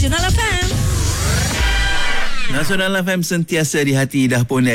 Nasional FM. Nasional FM sentiasa di hati. Dah pun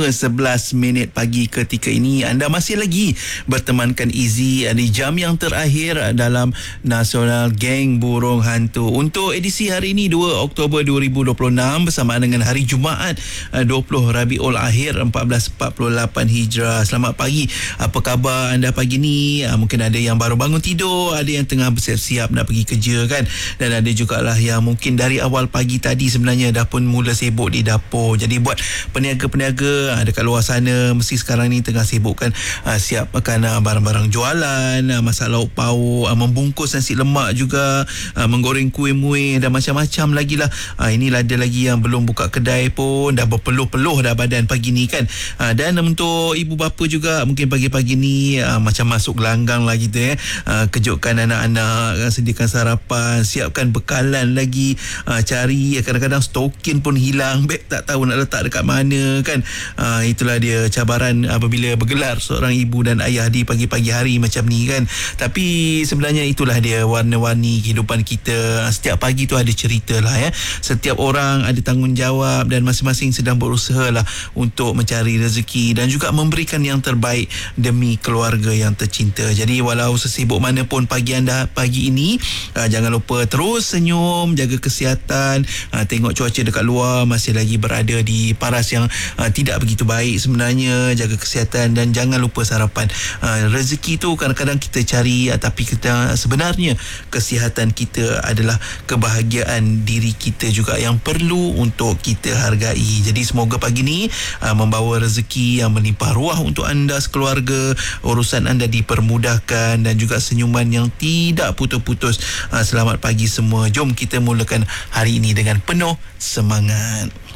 5:11 pagi ketika ini. Anda masih lagi bertemankan Izzy di jam yang terakhir dalam Nasional Geng Burung Hantu. Untuk edisi hari ini 2 Oktober 2026 bersamaan dengan hari Jumaat 20 Rabiul Akhir 1448 Hijrah. Selamat pagi. Apa khabar anda pagi ni? Mungkin ada yang baru bangun tidur, ada yang tengah bersiap-siap nak pergi kerja kan, dan ada jugalah yang mungkin dari awal pagi tadi sebenarnya dah pun mula sibuk di dapur. Jadi buat peniaga-peniaga dekat luar sana, mesti sekarang ni tengah sibuk kan, siapkan barang-barang jualan, masak lauk pauk, membungkus nasi lemak juga, menggoreng kuih-muih dan macam-macam lagi lah. Inilah ada lagi yang belum buka kedai pun dah berpeluh-peluh dah badan pagi ni kan. Dan untuk ibu bapa juga mungkin pagi-pagi ni macam masuk gelanggang lah kita kejutkan anak-anak, sediakan sarapan, siapkan bekalan lagi, cari kadang-kadang stokin pun hilang, beg tak tahu nak letak dekat mana kan. Itulah dia cabaran apabila bergelar seorang ibu dan ayah di pagi-pagi hari macam ni kan. Tapi sebenarnya itulah dia warna-warni kehidupan kita. Setiap pagi tu ada cerita lah ya. Setiap orang ada tanggungjawab dan masing-masing sedang berusaha lah untuk mencari rezeki dan juga memberikan yang terbaik demi keluarga yang tercinta. Jadi walau sesibuk mana pun pagi anda pagi ini, jangan lupa terus senyum, jaga kesihatan, tengok cuaca dekat luar masih lagi berada di paras yang tidak begitu baik sebenarnya. Jaga kesihatan dan jangan lupa sarapan. Rezeki tu kadang-kadang kita cari, tapi kita sebenarnya kesihatan kita adalah kebahagiaan diri kita juga yang perlu untuk kita hargai. Jadi semoga pagi ni membawa rezeki yang melimpah ruah untuk anda sekeluarga, urusan anda dipermudahkan dan juga senyuman yang tidak putus-putus. Selamat pagi semua. Jom kita mulakan hari ini dengan penuh semangat.